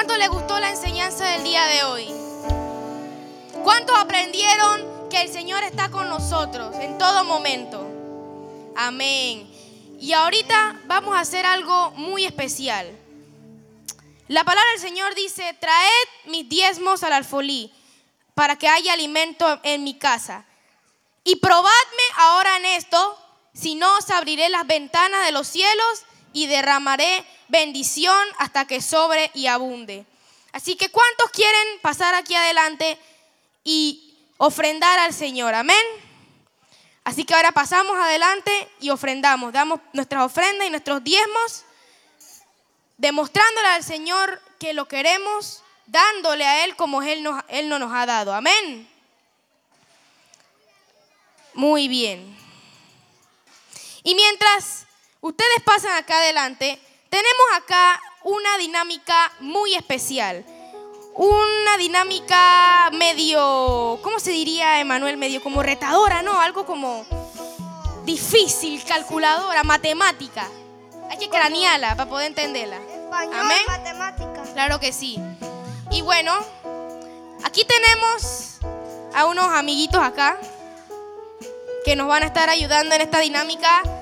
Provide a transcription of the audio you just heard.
¿Cuánto les gustó la enseñanza del día de hoy? ¿Cuántos aprendieron que el Señor está con nosotros en todo momento? Amén. Y ahorita vamos a hacer algo muy especial. La palabra del Señor dice: traed mis diezmos al alfolí para que haya alimento en mi casa. Y probadme ahora en esto, si no os abriré las ventanas de los cielos y derramaré bendición hasta que sobre y abunde. Así que ¿cuántos quieren pasar aquí adelante y ofrendar al Señor? Amén. Así que ahora pasamos adelante y ofrendamos, damos nuestras ofrendas y nuestros diezmos, demostrándole al Señor que lo queremos, dándole a Él como Él no nos ha dado. Amén. Muy bien. Y mientras ustedes pasan acá adelante, tenemos acá una dinámica muy especial. Una dinámica medio, ¿cómo se diría, Emanuel? Medio como retadora, ¿no? Algo como difícil, calculadora, matemática. Hay que cranearla para poder entenderla. Español, Amén. matemáticas. Claro que sí. Y bueno, aquí tenemos a unos amiguitos acá que nos van a estar ayudando en esta dinámica